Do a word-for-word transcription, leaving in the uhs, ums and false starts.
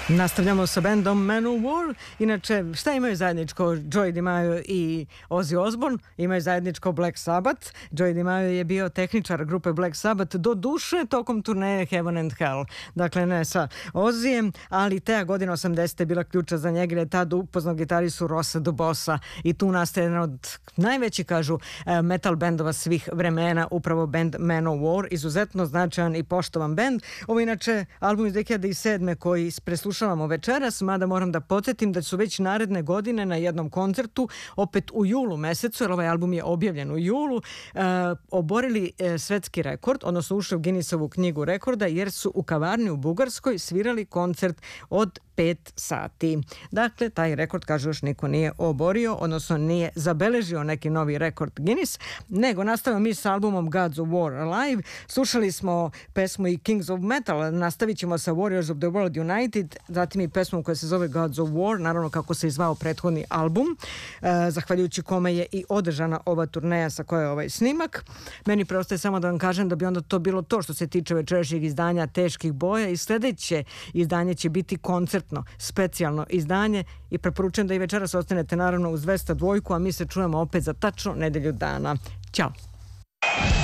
Nastavljamo sa bandom Manowar. Inače, šta imaju zajedničko Joey DeMaio i Ozzy Osbourne? Imaju zajedničko Black Sabbath. Joey DeMaio je bio tehničar grupe Black Sabbath do duše tokom turneje Heaven and Hell. Dakle, ne sa Ozzyjem, ali te godine osamdesete je bila ključa za njega, jer je tad upoznao gitaristu Rossa Dubosa i tu nastaje jedan od najvećih, kažu, metal bendova svih vremena, upravo band Manowar, izuzetno značajan i poštovan bend. Ovo je inače album iz dve hiljade sedme koji preslušavamo večeras, mada moram da podsjetim da su već naredne godine na jednom koncertu, opet u julu mesecu, jer ovaj album je objavljen u julu, e, oborili e, svetski rekord, odnosno ušli u Guinnessovu knjigu rekorda, jer su u kavarni u Bugarskoj svirali koncert od pet sati. Dakle, taj rekord, kaže, još niko nije oborio, odnosno nije zabeležio neki novi rekord Guinness, nego nastavimo mi s albumom Gods of War Alive. Slušali smo pesmu i Kings of Metal, nastavit ćemo sa Warriors of the World United, zatim i pesmu koja se zove Gods of War, naravno kako se izvao prethodni album, e, zahvaljujući kome je i održana ova turneja sa koja je ovaj snimak. Meni preostaje samo da vam kažem da bi onda to bilo to što se tiče večerašnjeg izdanja Teških boja, i sledeće izdanje će biti koncert specijalno izdanje i preporučujem da i večeras ostanete naravno uz dvesta dva, a mi se čujemo opet za tačno nedelju dana. Ćao!